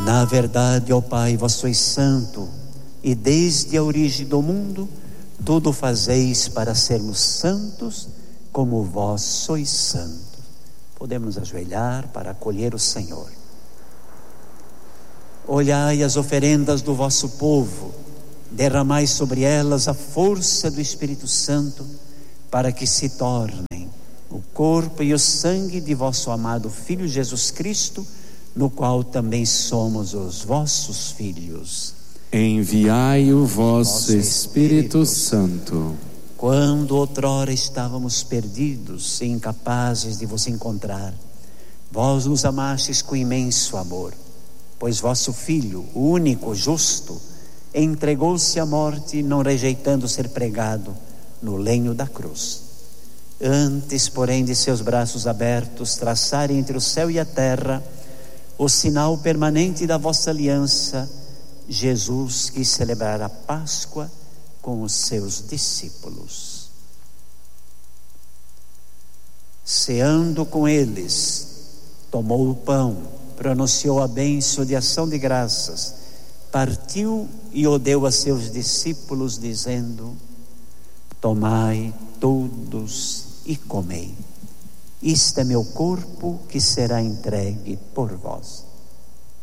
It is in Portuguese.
Na verdade, ó Pai, vós sois santo, e desde a origem do mundo, tudo fazeis para sermos santos, como vós sois santos. Podemos nos ajoelhar para acolher o Senhor. Olhai as oferendas do vosso povo, derramai sobre elas a força do Espírito Santo, para que se tornem o corpo e o sangue de vosso amado Filho Jesus Cristo, no qual também somos os vossos filhos. Enviai o vosso Espírito Santo. Quando outrora estávamos perdidos e incapazes de vos encontrar, vós nos amastes com imenso amor, pois vosso Filho, o único justo, entregou-se à morte, não rejeitando ser pregado no lenho da cruz. Antes, porém, de seus braços abertos traçarem entre o céu e a terra o sinal permanente da vossa aliança, Jesus quis celebrar a Páscoa com os seus discípulos. Ceando com eles, tomou o pão, pronunciou a bênção de ação de graças, partiu e o deu a seus discípulos, dizendo: tomai todos e comei. Isto é meu corpo que será entregue por vós.